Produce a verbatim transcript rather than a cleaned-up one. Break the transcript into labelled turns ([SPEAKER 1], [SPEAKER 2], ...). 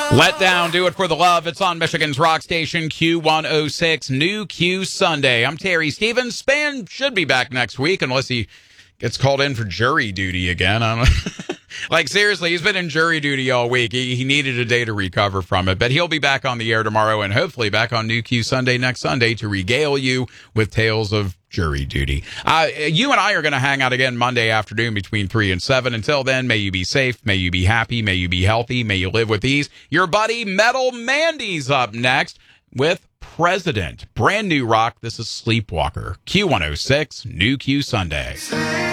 [SPEAKER 1] Let Down, Do It for the Love. It's on Michigan's rock station, Q one oh six, New Q Sunday. I'm Terry Stevens. Span should be back next week unless he gets called in for jury duty again. I don't Like, seriously, he's been in jury duty all week. He, he needed a day to recover from it. But he'll be back on the air tomorrow and hopefully back on New Q Sunday next Sunday to regale you with tales of jury duty. Uh, you and I are going to hang out again Monday afternoon between three and seven. Until then, may you be safe, may you be happy, may you be healthy, may you live with ease. Your buddy Metal Mandy's up next with President. Brand new rock. This is Sleepwalker. Q one oh six, New Q Sunday.